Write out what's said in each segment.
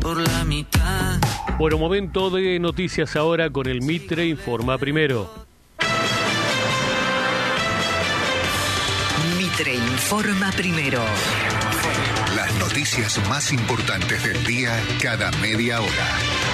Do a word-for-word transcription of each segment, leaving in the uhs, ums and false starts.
por la mitad. Bueno, momento de noticias ahora con el Mitre Informa Primero. Mitre Informa Primero. Las noticias más importantes del día cada media hora.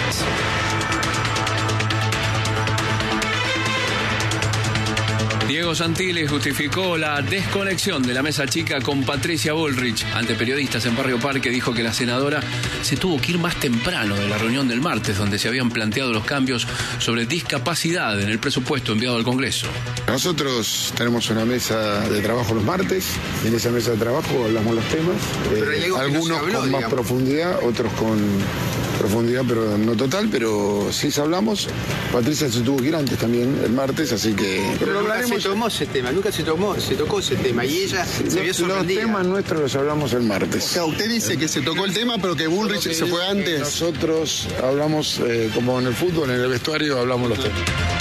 Diego Santilli justificó la desconexión de la mesa chica con Patricia Bullrich. Ante periodistas en Barrio Parque dijo que la senadora se tuvo que ir más temprano de la reunión del martes, donde se habían planteado los cambios sobre discapacidad en el presupuesto enviado al Congreso. Nosotros tenemos una mesa de trabajo los martes, y en esa mesa de trabajo hablamos los temas, eh, algunos no habló, con digamos. más profundidad, otros con profundidad pero no total, pero sí hablamos. Patricia se tuvo que ir antes también el martes, así que... Pero lo hablaremos. Se tomó ese tema, nunca se tomó, se tocó ese tema y ella se los, vio sorprendida. Los temas nuestros los hablamos el martes. O sea, usted dice que se tocó el tema, pero que Bullrich se fue antes. Nosotros hablamos, eh, como en el fútbol, en el vestuario hablamos los temas.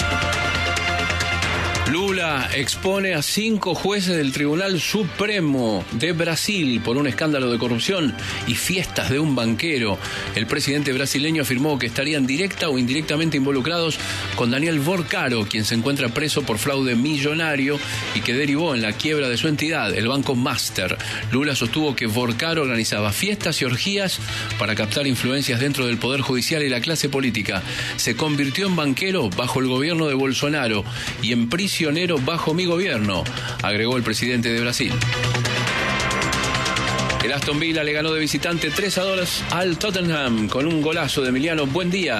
Lula expone a cinco jueces del Tribunal Supremo de Brasil por un escándalo de corrupción y fiestas de un banquero. El presidente brasileño afirmó que estarían directa o indirectamente involucrados con Daniel Vorcaro, quien se encuentra preso por fraude millonario y que derivó en la quiebra de su entidad, el Banco Master. Lula sostuvo que Vorcaro organizaba fiestas y orgías para captar influencias dentro del Poder Judicial y la clase política. Se convirtió en banquero bajo el gobierno de Bolsonaro y en prisionero bajo mi gobierno, agregó el presidente de Brasil. El Aston Villa le ganó de visitante tres a dos al Tottenham con un golazo de Emiliano Buendía.